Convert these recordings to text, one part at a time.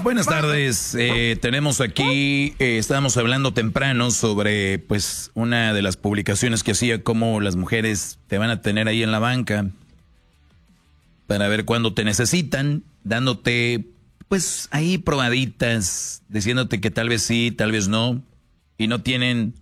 Buenas tardes, tenemos aquí, estábamos hablando temprano sobre pues una de las publicaciones que hacía cómo las mujeres te van a tener ahí en la banca para ver cuándo te necesitan, dándote pues ahí probaditas, diciéndote que tal vez sí, tal vez no, y no tienen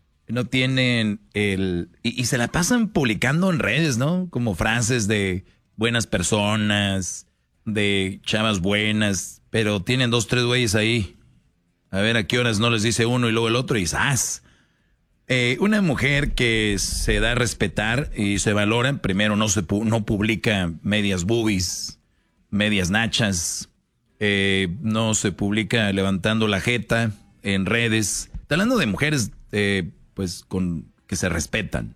y se la pasan publicando en redes, ¿no? Como frases de buenas personas, de chavas buenas, pero tienen 2, 3 güeyes ahí. A ver a qué horas no les dice uno y luego el otro y ¡zas! Una mujer que se da a respetar y se valora, primero no publica medias boobies, medias nachas, no se publica levantando la jeta en redes. Está hablando de mujeres pues que se respetan.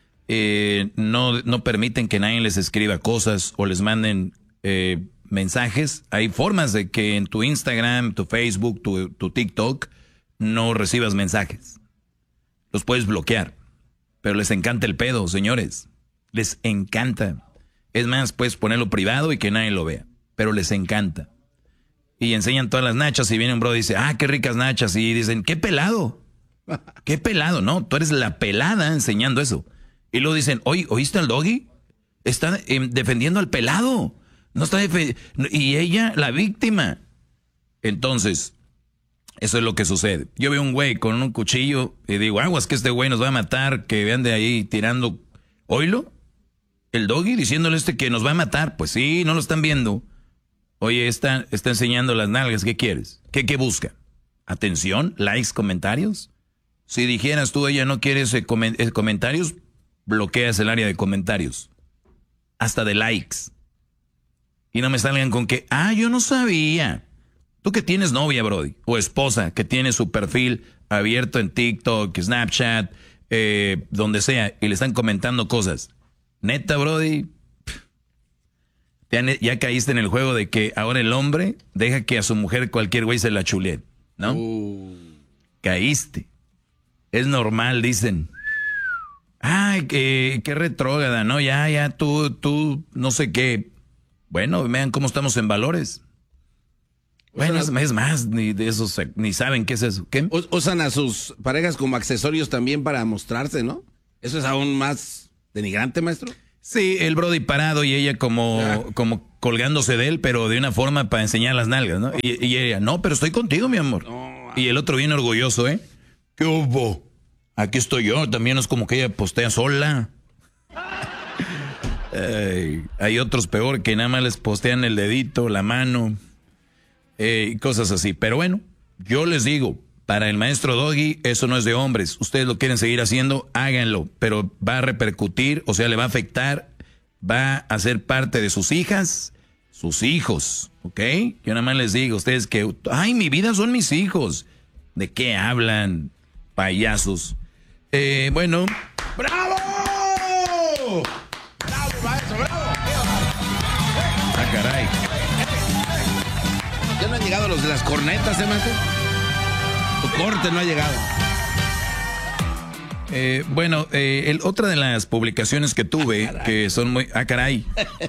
No permiten que nadie les escriba cosas o les manden mensajes. Hay formas de que en tu Instagram, tu Facebook, tu TikTok no recibas mensajes. Los puedes bloquear, pero les encanta el pedo, señores. Les encanta. Es más, puedes ponerlo privado y que nadie lo vea, pero les encanta. Y enseñan todas las nachas y viene un bro y dice, qué ricas nachas. Y dicen, qué pelado. Qué pelado, ¿no? Tú eres la pelada enseñando eso. Y luego dicen, ¿oíste al Doggy? Está defendiendo al pelado. No está y ella, la víctima. Entonces, eso es lo que sucede. Yo veo un güey con un cuchillo y digo, aguas que este güey nos va a matar, que vean de ahí tirando. ¿Oílo? El Doggy diciéndole que nos va a matar. Pues sí, no lo están viendo. Oye, está enseñando las nalgas, ¿qué quieres? ¿Qué busca? ¿Atención? ¿Likes? ¿Comentarios? Si dijeras tú, ella no quiere comentarios, bloqueas el área de comentarios. Hasta de likes. Y no me salgan con que, yo no sabía. Tú que tienes novia, brody, o esposa, que tiene su perfil abierto en TikTok, Snapchat, donde sea, y le están comentando cosas. Neta, brody, ya caíste en el juego de que ahora el hombre deja que a su mujer cualquier güey se la chulee, ¿no? Caíste. Es normal, dicen. Ay, qué retrógrada, ¿no? Ya, tú, no sé qué. Bueno, vean cómo estamos en valores. Bueno, es más, ni de eso, ni saben qué es eso. ¿Qué? Usan a sus parejas como accesorios también para mostrarse, ¿no? ¿Eso es aún más denigrante, maestro? Sí, el brody parado y ella como colgándose de él, pero de una forma para enseñar las nalgas, ¿no? Y ella, no, pero estoy contigo, mi amor. No. Y el otro bien orgulloso, ¿eh? ¿Qué hubo? Aquí estoy yo, también es como que ella postea sola. Hay otros peor que nada más les postean el dedito, la mano, y cosas así. Pero bueno, yo les digo, para el maestro Doggy, eso no es de hombres. Ustedes lo quieren seguir haciendo, háganlo, pero va a repercutir, o sea, le va a afectar, va a ser parte de sus hijas, sus hijos, ¿ok? Yo nada más les digo, ustedes que, mi vida son mis hijos. ¿De qué hablan, payasos? Bueno. ¡Bravo! ¡Bravo, maestro, bravo! Caray. Ya no han llegado los de las cornetas, maestro. Tu corte no ha llegado. Bueno, otra de las publicaciones que tuve, que son muy... caray.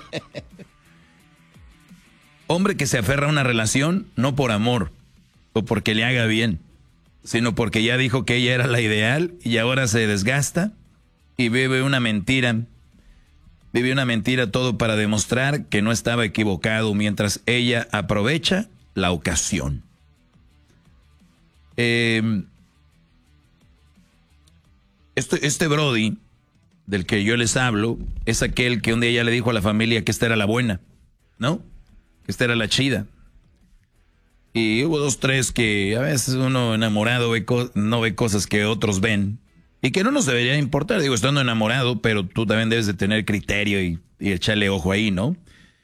Hombre que se aferra a una relación, no por amor, o porque le haga bien, sino porque ya dijo que ella era la ideal y ahora se desgasta y vive una mentira. Vive una mentira todo para demostrar que no estaba equivocado mientras ella aprovecha la ocasión. Este brody del que yo les hablo es aquel que un día ya le dijo a la familia que esta era la buena, ¿no? Que esta era la chida. Y hubo 2, 3 que a veces uno enamorado no ve cosas que otros ven y que no nos debería importar. Digo, estando enamorado, pero tú también debes de tener criterio y echarle ojo ahí, ¿no?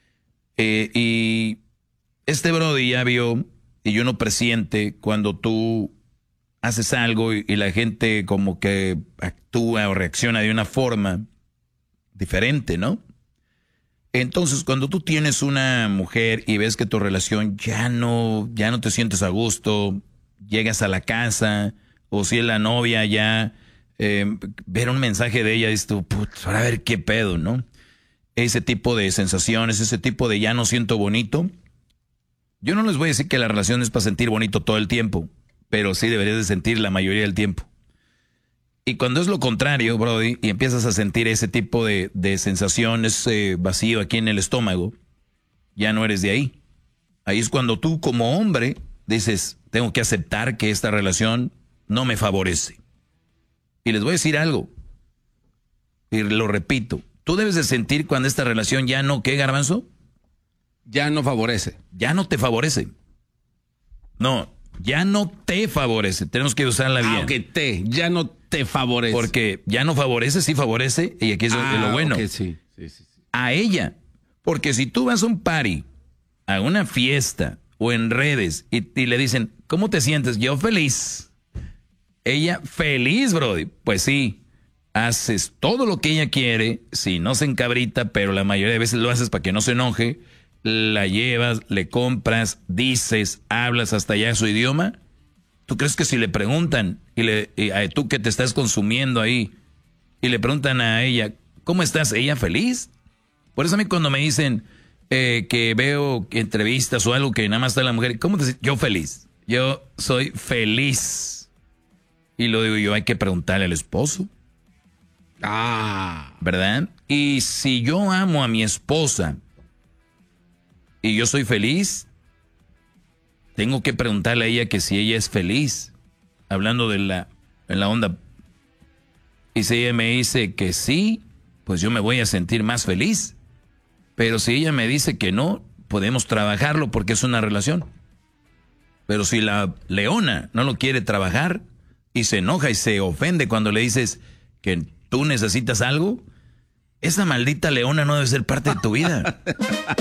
Y este brody ya vio y uno presiente cuando tú haces algo y la gente como que actúa o reacciona de una forma diferente, ¿no? Entonces, cuando tú tienes una mujer y ves que tu relación ya no te sientes a gusto, llegas a la casa, o si es la novia ya, ver un mensaje de ella, dices tú, ahora a ver qué pedo, ¿no? Ese tipo de sensaciones, ese tipo de ya no siento bonito, Yo no les voy a decir que la relación es para sentir bonito todo el tiempo, pero sí deberías de sentir la mayoría del tiempo. Y cuando es lo contrario, Brody, y empiezas a sentir ese tipo de sensación, ese vacío aquí en el estómago, ya no eres de ahí. Ahí es cuando tú como hombre dices, tengo que aceptar que esta relación no me favorece. Y les voy a decir algo, y lo repito, tú debes de sentir cuando esta relación ya no, ¿qué, Garbanzo? Ya no favorece. Ya no te favorece. No, ya no te favorece. Tenemos que usarla bien. Aunque ya no te favorece. Porque ya no favorece, sí favorece, y aquí es lo bueno. Okay, sí. A ella. Porque si tú vas a un party, a una fiesta o en redes y le dicen, ¿cómo te sientes? Yo feliz. Ella feliz, Brody. Pues sí, haces todo lo que ella quiere, si no se encabrita, pero la mayoría de veces lo haces para que no se enoje, la llevas, le compras, dices, hablas hasta allá su idioma. ¿Tú crees que si le preguntan y tú que te estás consumiendo ahí y le preguntan a ella, ¿cómo estás? ¿Ella feliz? Por eso a mí cuando me dicen que veo entrevistas o algo que nada más está la mujer, ¿cómo te sientes? Yo feliz. Yo soy feliz. Y lo digo yo, hay que preguntarle al esposo. ¿Verdad? Y si yo amo a mi esposa y yo soy feliz, tengo que preguntarle a ella que si ella es feliz. Hablando en la onda. Y si ella me dice que sí, pues yo me voy a sentir más feliz. Pero si ella me dice que no, podemos trabajarlo porque es una relación. Pero si la leona no lo quiere trabajar y se enoja y se ofende cuando le dices que tú necesitas algo, esa maldita leona no debe ser parte de tu vida.